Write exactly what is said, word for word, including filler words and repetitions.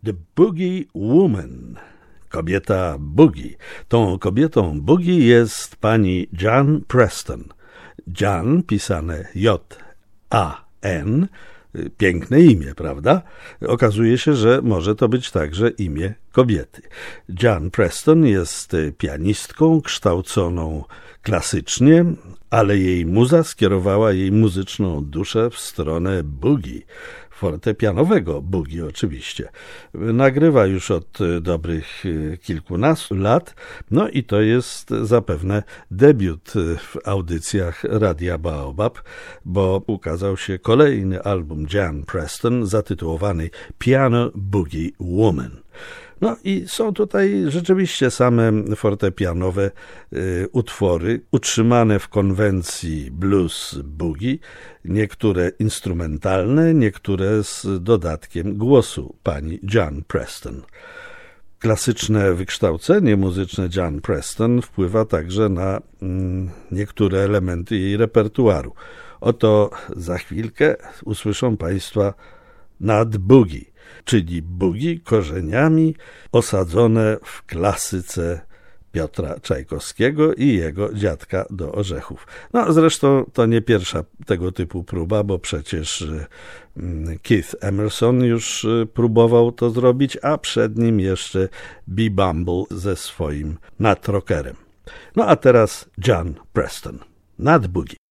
The Boogie Woman. Kobieta boogie. Tą kobietą boogie jest pani Jan Preston. Jan, pisane J A N, piękne imię, prawda? Okazuje się, że może to być także imię kobiety. Jan Preston jest pianistką kształconą klasycznie, ale jej muza skierowała jej muzyczną duszę w stronę boogie. Fortepianowego boogie oczywiście. Nagrywa już od dobrych kilkunastu lat, no i to jest zapewne debiut w audycjach Radia Baobab, bo ukazał się kolejny album Jan Preston zatytułowany Piano Boogie Woman. No i są tutaj rzeczywiście same fortepianowe y, utwory, utrzymane w konwencji blues boogie, niektóre instrumentalne, niektóre z dodatkiem głosu pani Jan Preston. Klasyczne wykształcenie muzyczne Jan Preston wpływa także na mm, niektóre elementy jej repertuaru. Oto za chwilkę usłyszą państwa nad boogie, czyli boogie korzeniami osadzone w klasyce Piotra Czajkowskiego i jego Dziadka do orzechów. No zresztą to nie pierwsza tego typu próba, bo przecież Keith Emerson już próbował to zrobić, a przed nim jeszcze B. Bumble ze swoim Nut Rockerem. No a teraz Jan Preston, nad boogie.